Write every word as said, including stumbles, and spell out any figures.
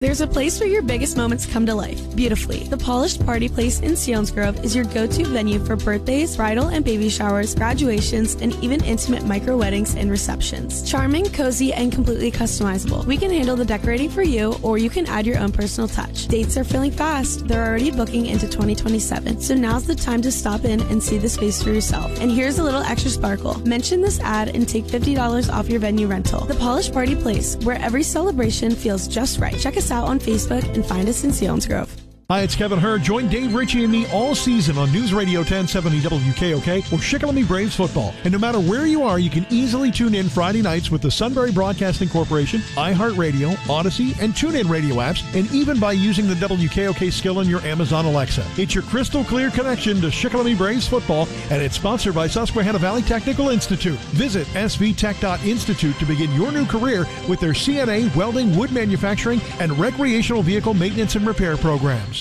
There's a place where your biggest moments come to life, beautifully. The Polished Party Place in Selinsgrove is your go-to venue for birthdays, bridal and baby showers, graduations, and even intimate micro-weddings and receptions. Charming, cozy, and completely customizable. We can handle the decorating for you, or you can add your own personal touch. Dates are filling fast. They're already booking into twenty twenty-seven, so now's the time to stop in and see the space for yourself. And here's a little extra sparkle. Mention this ad and take fifty dollars off your venue rental. The Polished Party Place, where every celebration feels just right. Check us out on Facebook and find us in Selinsgrove. Hi, it's Kevin Hurd. Join Dave Ritchie and me all season on News Radio ten seventy W K O K or Shikellamy Braves football. And no matter where you are, you can easily tune in Friday nights with the Sunbury Broadcasting Corporation, iHeartRadio, Odyssey, and TuneIn radio apps, and even by using the W K O K skill on your Amazon Alexa. It's your crystal clear connection to Shikellamy Braves football, and it's sponsored by Susquehanna Valley Technical Institute. Visit s v tech dot institute to begin your new career with their C N A, welding, wood manufacturing, and recreational vehicle maintenance and repair programs.